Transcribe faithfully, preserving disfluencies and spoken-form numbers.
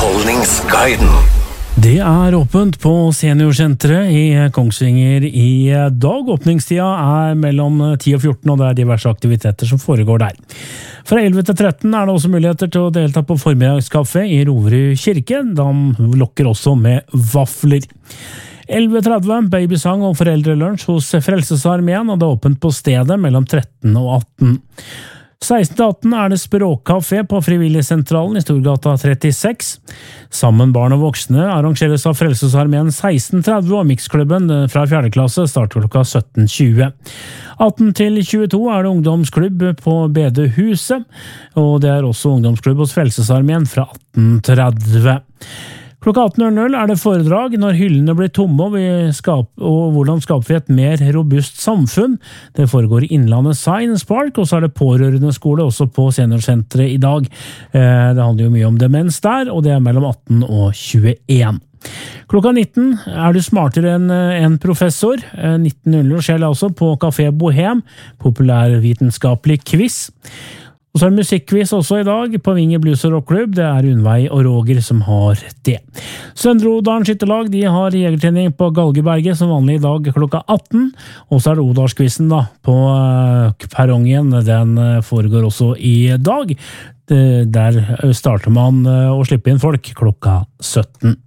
Underholdningsguiden. Det er åpent på seniorsenteret i Kongsvinger i dag. Åpningstida er mellom ti og fjorten, og det er diverse aktiviteter som foregår der. Fra elleve til tretten er det også muligheter til å delta på formiddagskaffe i Roverud kirke. De lokker også med vafler. elleve tretti babysang og foreldrelunsj hos Frelsesarmeen, og det er åpent på stedet mellom tretten og atten. seksten til atten er det språkkafé på Frivilligsentralen i Storgata trettiseks. Sammen barn og voksne arrangeres av Frelsesarmeen seksten tretti, og Mixklubben fra fjerde klasse starter klokka sytten tjue. atten til tjueto er det ungdomsklubb på Bedehuset, og det er også ungdomsklubb hos Frelsesarmeen fra atten tretti. Klokka atten er det foredrag når hyllene blir tomme og, vi skap, og hvordan skaper vi et mer robust samfunn. Det foregår i Innlandet Science Park, og så er det pårørendeskole også på seniorsenteret i dag. Det handler jo mye om demens der, og det er mellom atten og tjueen. Klokka nitten er du smartere enn en professor. nitten skjer det også på Café Bohem, populærvitenskapelig quiz. Og så er det musikkquiz også i dag på Vinge Blues og Rockklubb. Det er Unnveig og Roger som har det. Søndre Odalen skytterlag, de har jegertrening på Galgeberget som vanlig i dag klokka atten. Og så er det Odalskvissen da på perrongen. Den foregår også i dag. Der starter man å slippe inn folk klokka sytten.